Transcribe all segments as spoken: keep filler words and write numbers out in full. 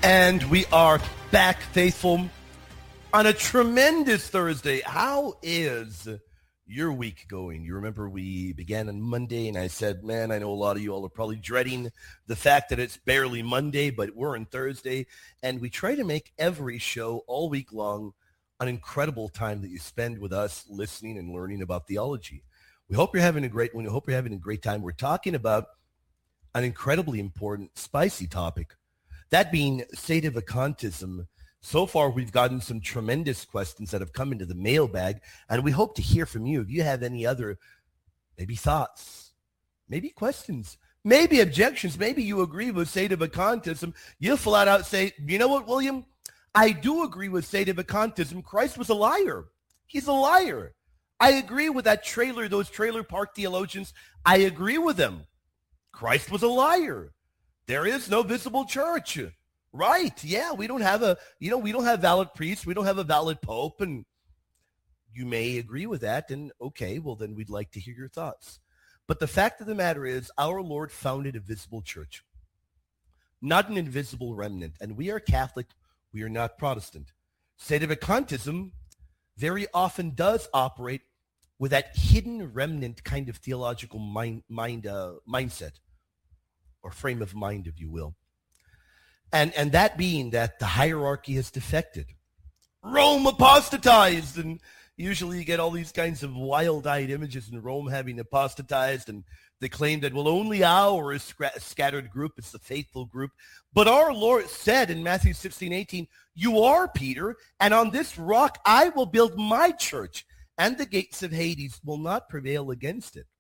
And we are back, faithful, on a tremendous Thursday. How is your week going? You remember we began on Monday, and I said, man, I know a lot of you all are probably dreading the fact that it's barely Monday, but we're on Thursday, and we try to make every show all week long an incredible time that you spend with us listening and learning about theology. We hope you're having a great one. We hope you're having a great time. We're talking about an incredibly important, spicy topic. That being sedevacantism. So far, we've gotten some tremendous questions that have come into the mailbag, and we hope to hear from you. If you have any other, maybe thoughts, maybe questions, maybe objections, maybe you agree with sedevacantism, you flat out say, you know what, William? I do agree with sedevacantism. Christ was a liar. He's a liar. I agree with that trailer, those trailer park theologians. I agree with them. Christ was a liar. There is no visible church. Right. Yeah, we don't have a, you know, we don't have valid priests. We don't have a valid pope. And you may agree with that. And okay, well, then we'd like to hear your thoughts. But the fact of the matter is our Lord founded a visible church, not an invisible remnant. And we are Catholic. We are not Protestant. Sedevacantism very often does operate with that hidden remnant kind of theological mind, mind uh, mindset, or frame of mind, if you will. And and that being that the hierarchy has defected. Rome apostatized, and usually you get all these kinds of wild-eyed images in Rome having apostatized, and they claim that, well, only our is sc- scattered group, it's the faithful group. But our Lord said in Matthew sixteen eighteen, you are Peter, and on this rock I will build my church, and the gates of Hades will not prevail against it.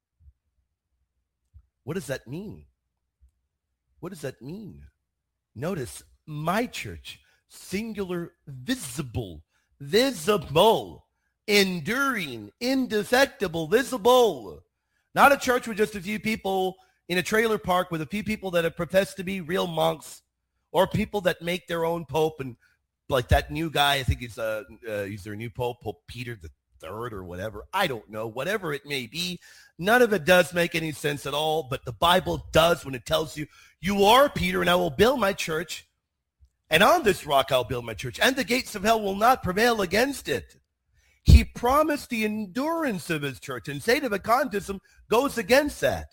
What does that mean? What does that mean? Notice, my church, singular, visible, visible, enduring, indefectible, visible. Not a church with just a few people in a trailer park with a few people that have professed to be real monks, or people that make their own pope, and like that new guy, I think he's uh, uh he's their new pope, Pope Peter the Third or whatever. I don't know, whatever it may be. None of it does make any sense at all, but the Bible does when it tells you, you are Peter, and I will build my church, and on this rock I'll build my church, and the gates of hell will not prevail against it. He promised the endurance of his church, and sedevacantism goes against that.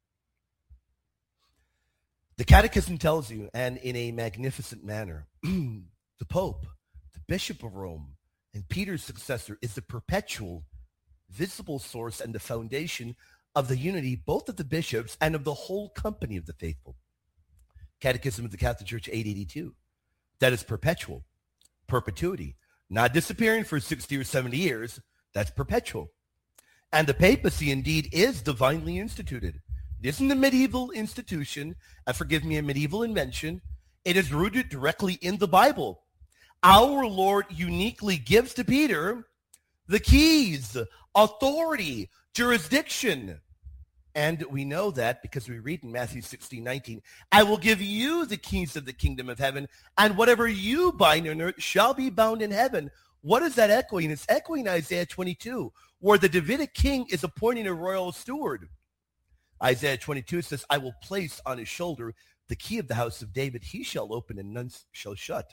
The Catechism tells you, and in a magnificent manner, the Pope, the Bishop of Rome, and Peter's successor is the perpetual, visible source and the foundation of the unity both of the bishops and of the whole company of the faithful. Catechism of the Catholic Church eight eighty-two. That is perpetual, perpetuity, not disappearing for sixty or seventy years. That's perpetual. And the papacy indeed is divinely instituted. It isn't a medieval institution, and forgive me, a medieval invention. It is rooted directly in the Bible. Our Lord uniquely gives to Peter the keys, authority, jurisdiction. And we know that because we read in Matthew sixteen nineteen, I will give you the keys of the kingdom of heaven, and whatever you bind on earth shall be bound in heaven. What is that echoing? It's echoing Isaiah twenty-two, where the Davidic king is appointing a royal steward. Isaiah twenty-two says, I will place on his shoulder the key of the house of David. He shall open and none shall shut.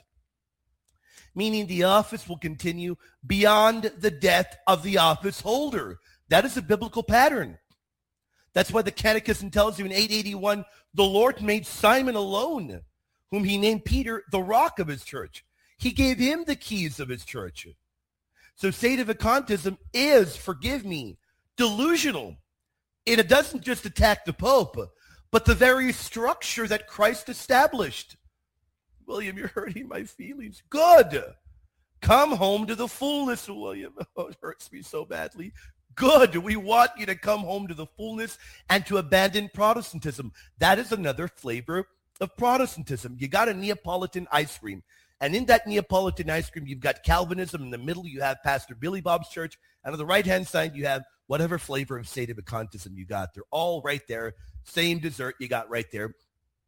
Meaning the office will continue beyond the death of the office holder. That is a biblical pattern. That's why the Catechism tells you in eight eighty-one, the Lord made Simon alone, whom he named Peter, the rock of his church. He gave him the keys of his church. So sedevacantism is, forgive me, delusional. It doesn't just attack the Pope, but the very structure that Christ established. William, you're hurting my feelings. Good. Come home to the fullness, William. Oh, it hurts me so badly. Good. We want you to come home to the fullness and to abandon Protestantism. That is another flavor of Protestantism. You got a Neapolitan ice cream. And in that Neapolitan ice cream, you've got Calvinism. In the middle, you have Pastor Billy Bob's church. And on the right-hand side, you have whatever flavor of sedevacantism you got. They're all right there. Same dessert you got right there.